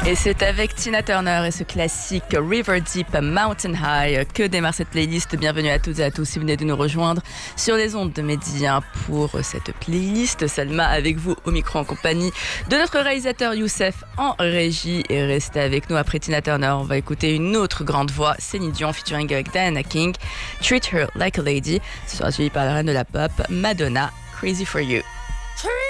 Et c'est avec Tina Turner et ce classique River Deep Mountain High que démarre cette playlist. Bienvenue à toutes et à tous si vous venez de nous rejoindre sur les ondes de Mehdi pour cette playlist. Salma avec vous au micro en compagnie de notre réalisateur Youssef en régie. Et restez avec nous après Tina Turner. On va écouter une autre grande voix, Céline Dion featuring avec Diana King, Treat Her Like a Lady. Ce sera suivi par la reine de la pop, Madonna, Crazy for You.